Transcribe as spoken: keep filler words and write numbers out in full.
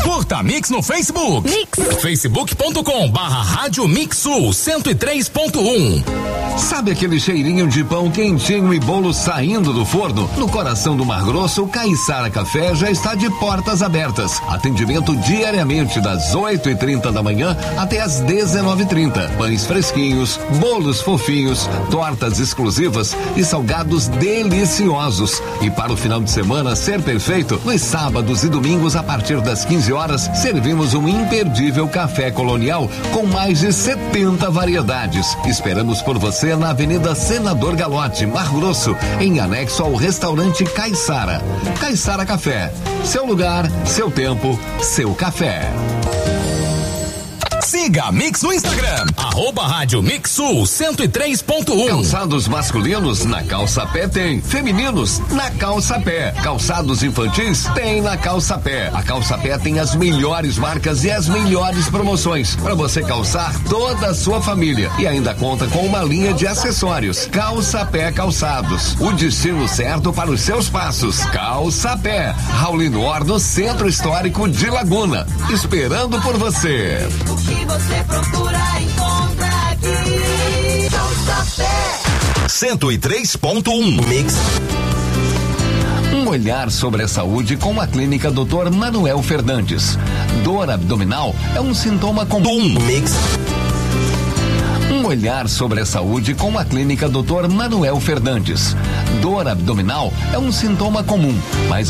Curta Mix no Facebook. Mix. facebook ponto com barra Rádio Mix Sul cento e três ponto um. Sabe aquele cheirinho de pão quentinho e bolo saindo do forno? No coração do Mar Grosso, o Caiçara Café já está de portas abertas. Atendimento diariamente das oito e trinta da manhã até as dezenove e trinta. Pães fresquinhos, bolos fofinhos, tortas exclusivas e salgados deliciosos. E para o final de semana ser perfeito, nos sábados e domingos a partir das quinze horas, servimos um imperdível café colonial com mais de setenta variedades. Esperamos por você na Avenida Senador Galotti, Mar Grosso, em anexo ao restaurante Caiçara. Caiçara Café. Seu lugar, seu tempo, seu café. Siga a Mix no Instagram, arroba Rádio Mix Sul cento e três ponto um. Calçados masculinos na Calça Pé tem, femininos na Calça Pé, calçados infantis tem na Calça Pé. A Calça Pé tem as melhores marcas e as melhores promoções para você calçar toda a sua família e ainda conta com uma linha de acessórios. Calça Pé Calçados, o destino certo para os seus passos. Calça Pé, Raulino Or no Centro Histórico de Laguna, esperando por você. Que você procura, encontra aqui. Calça-pé. cento e três ponto um. Mix. Um olhar sobre a saúde com a clínica doutor Manuel Fernandes. Dor abdominal é um sintoma comum. Mix. Um olhar sobre a saúde com a clínica doutor Manuel Fernandes. Dor abdominal é um sintoma comum, mas